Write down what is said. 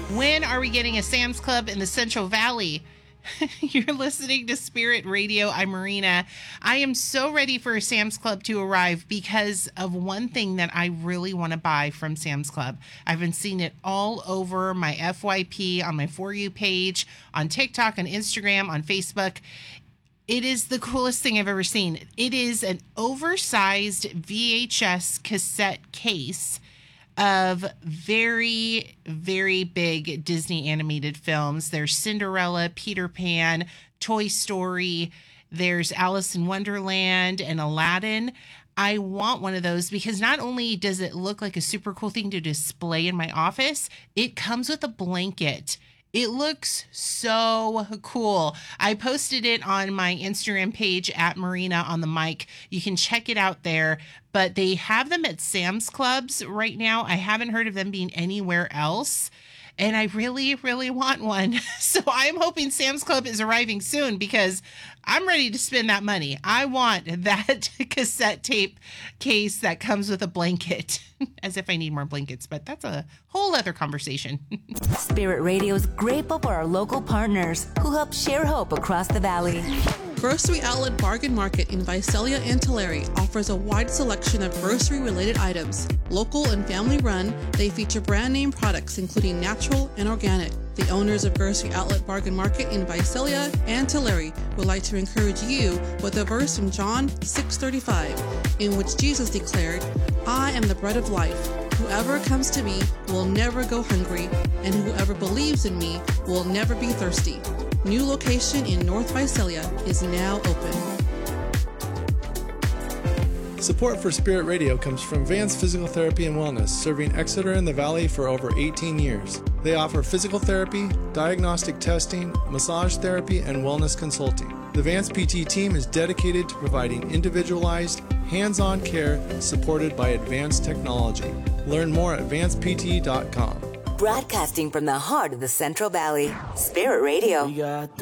When are we getting a Sam's Club in the Central Valley? You're listening to Spirit Radio. I'm Marina. I am so ready for a Sam's Club to arrive because of one thing that I really want to buy from Sam's Club. I've been seeing it all over my FYP, on my For You page, on TikTok, on Instagram, on Facebook. It is the coolest thing I've ever seen. It is an oversized VHS cassette case of very, very big Disney animated films. There's Cinderella, Peter Pan, Toy Story. There's Alice in Wonderland and Aladdin. I want one of those because not only does it look like a super cool thing to display in my office, it comes with a blanket. It looks so cool. I posted it on my Instagram page at Marina on the Mic. You can check it out there, but they have them at Sam's Clubs right now. I haven't heard of them being anywhere else, and I really, really want one. So I'm hoping Sam's Club is arriving soon because I'm ready to spend that money. I want that cassette tape case that comes with a blanket. As if I need more blankets, but that's a whole other conversation. Spirit Radio is grateful for our local partners who help share hope across the valley. Grocery Outlet Bargain Market in Visalia and Tulare offers a wide selection of grocery-related items. Local and family-run, they feature brand-name products including natural and organic. The owners of Grocery Outlet Bargain Market in Visalia and Tulare would like to encourage you with a verse from John 6:35, in which Jesus declared, "I am the bread of life. Whoever comes to me will never go hungry, and whoever believes in me will never be thirsty." New location in North Visalia is now open. Support for Spirit Radio comes from Vance Physical Therapy and Wellness, serving Exeter and the Valley for over 18 years. They offer physical therapy, diagnostic testing, massage therapy, and wellness consulting. The Vance PT team is dedicated to providing individualized, hands-on care supported by advanced technology. Learn more at vancept.com. Broadcasting from the heart of the Central Valley, Spirit Radio.